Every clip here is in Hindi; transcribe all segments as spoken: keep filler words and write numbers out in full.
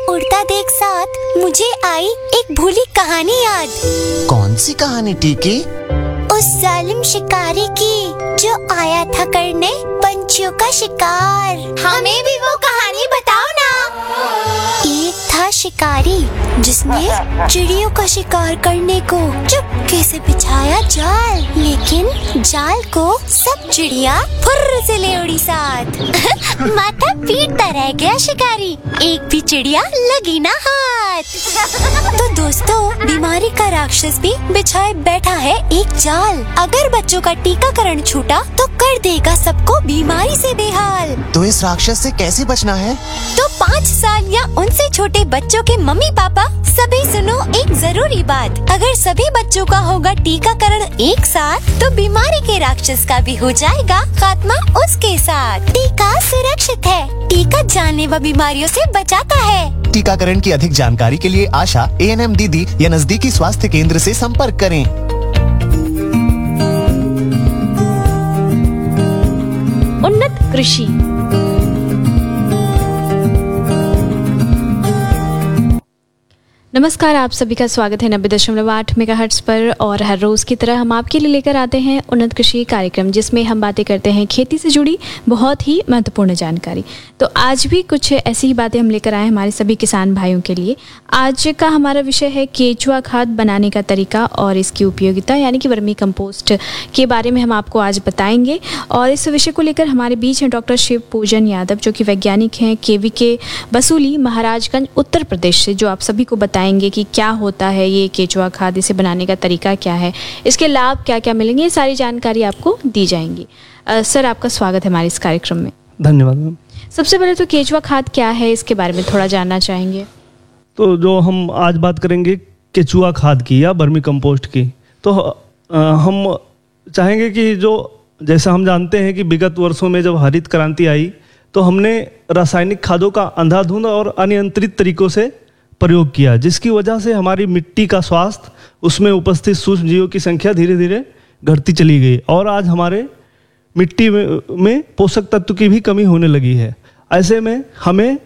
उड़ता देख साथ मुझे आई एक भूली कहानी याद। कौन सी कहानी टीकी? उस जालिम शिकारी की जो आया था करने पंछियों का शिकार। हमें भी वो कहानी बताओ ना। एक था शिकारी जिसने चिड़ियों का शिकार करने को चुपके से बिछाया जाल, लेकिन जाल को सब चिड़िया फुर्र से ले उड़ी साथ। माथा पीटता रह गया शिकारी, एक भी चिड़िया लगी ना हाथ। तो दोस्तों, बीमारी का राक्षस भी बिछाए बैठा है एक जाल। अगर बच्चों का टीकाकरण छूटा तो कर देगा सबको बीमारी से बेहाल। तो इस राक्षस से कैसे बचना है? तो पाँच साल या उनसे छोटे बच्चों के मम्मी पापा सभी सुनो एक जरूरी बात। अगर सभी बच्चों का होगा टीकाकरण एक साथ तो बीमारी के राक्षस का भी हो जाएगा खात्मा उसके साथ। टीका सुरक्षित है, टीका जानलेवा बीमारियों से बचाता है। टीकाकरण की अधिक जानकारी के लिए आशा, ए एन एम दीदी या नजदीकी स्वास्थ्य केंद्र से संपर्क करें। उन्नत कृषि। नमस्कार, आप सभी का स्वागत है नब्बे दशमलव आठ मेगाहर्ट्ज पर। और हर रोज़ की तरह हम आपके लिए लेकर आते हैं उन्नत कृषि कार्यक्रम, जिसमें हम बातें करते हैं खेती से जुड़ी बहुत ही महत्वपूर्ण जानकारी। तो आज भी कुछ ऐसी ही बातें हम लेकर आए हैं हमारे सभी किसान भाइयों के लिए। आज का हमारा विषय है केचुआ खाद बनाने का तरीका और इसकी उपयोगिता, यानी कि वर्मी कंपोस्ट के बारे में हम आपको आज बताएंगे। और इस विषय को लेकर हमारे बीच हैं डॉक्टर शिव पूजन यादव, जो कि वैज्ञानिक हैं के वी के बसूली, महाराजगंज, उत्तर प्रदेश से, जो आप सभी को बताएंगे कि क्या होता है ये केचुआ खाद, इसे बनाने का तरीका क्या है, इसके लाभ क्या क्या मिलेंगे, ये सारी जानकारी आपको दी जाएंगी। आ, सर, आपका स्वागत है हमारे इस कार्यक्रम में। धन्यवाद मैम। सबसे पहले तो केचुआ खाद क्या है, इसके बारे में थोड़ा जानना चाहेंगे। तो जो हम आज बात करेंगे केचुआ खाद की या वर्मी कंपोस्ट की, तो आ, हम चाहेंगे कि जो जैसा हम जानते हैं कि विगत वर्षों में जब हरित क्रांति आई तो हमने रासायनिक खादों का अंधाधुंध और अनियंत्रित तरीकों से प्रयोग किया, जिसकी वजह से हमारी मिट्टी का स्वास्थ्य, उसमें उपस्थित सूक्ष्म जीवों की संख्या धीरे धीरे घटती चली गई और आज हमारे मिट्टी में, में पोषक तत्व की भी कमी होने लगी है। ऐसे में हमें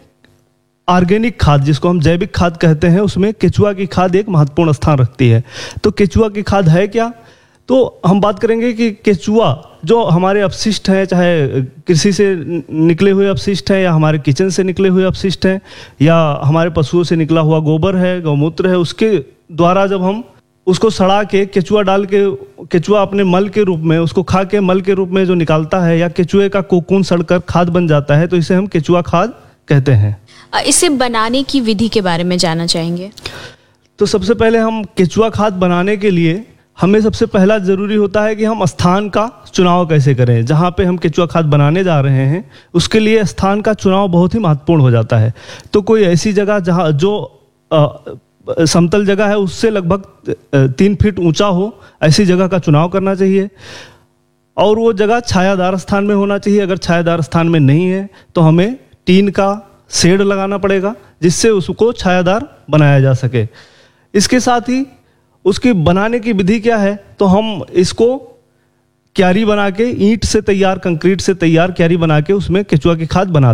ऑर्गेनिक खाद, जिसको हम जैविक खाद कहते हैं, उसमें केचुआ की खाद एक महत्वपूर्ण स्थान रखती है। तो केचुआ की खाद है क्या? तो हम बात करेंगे कि केचुआ जो हमारे अपशिष्ट हैं, चाहे कृषि से निकले हुए अपशिष्ट हैं या हमारे किचन से निकले हुए अपशिष्ट हैं या हमारे पशुओं से निकला हुआ गोबर है, गौमूत्र है, उसके द्वारा जब हम उसको सड़ा के केचुआ डाल के, केचुआ अपने मल के रूप में उसको खा के मल के रूप में जो निकालता है या केचुए का कोकून सड़कर खाद बन जाता है, तो इसे हम केचुआ खाद कहते हैं। इसे बनाने की विधि के बारे में जानना चाहेंगे। तो सबसे पहले हम केचुआ खाद बनाने के लिए हमें सबसे पहला ज़रूरी होता है कि हम स्थान का चुनाव कैसे करें। जहाँ पे हम केचुआ खाद बनाने जा रहे हैं उसके लिए स्थान का चुनाव बहुत ही महत्वपूर्ण हो जाता है। तो कोई ऐसी जगह जहाँ जो आ, समतल जगह है उससे लगभग तीन फीट ऊंचा हो, ऐसी जगह का चुनाव करना चाहिए। और वो जगह छायादार स्थान में होना चाहिए। अगर छायादार स्थान में नहीं है तो हमें टीन का शेड लगाना पड़ेगा, जिससे उसको छायादार बनाया जा सके। इसके साथ ही उसकी बनाने की विधि क्या है, तो हम इसको क्यारी बना के, ईंट से तैयार, कंक्रीट से तैयार क्यारी बना के उसमें केचुआ की खाद बना